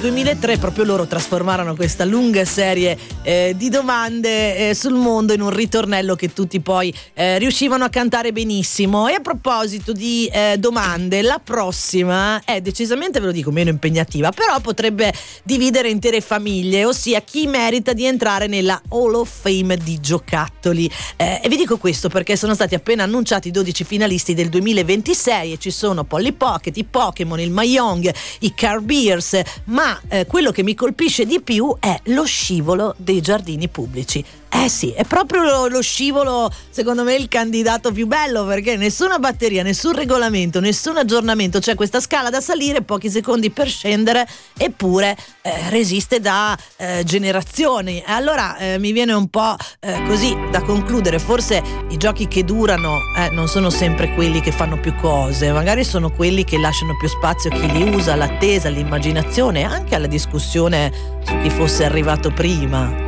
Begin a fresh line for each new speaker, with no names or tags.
2003 proprio loro trasformarono questa lunga serie di domande sul mondo in un ritornello che tutti poi riuscivano a cantare benissimo. E a proposito di domande, la prossima è decisamente, ve lo dico, meno impegnativa, però potrebbe dividere intere famiglie, ossia chi merita di entrare nella Hall of Fame di giocattoli. E vi dico questo perché sono stati appena annunciati i 12 finalisti del 2026 e ci sono Polly Pocket, i Pokémon, il Mahjong, i Care Bears, ma quello che mi colpisce di più è lo scivolo dei giardini pubblici. Sì, è proprio lo scivolo, secondo me, il candidato più bello, perché nessuna batteria, nessun regolamento, nessun aggiornamento, c'è questa scala da salire, pochi secondi per scendere, eppure resiste da generazioni. Allora mi viene un po' così da concludere, forse i giochi che durano non sono sempre quelli che fanno più cose, magari sono quelli che lasciano più spazio a chi li usa, all'attesa, all'immaginazione, anche alla discussione su chi fosse arrivato prima.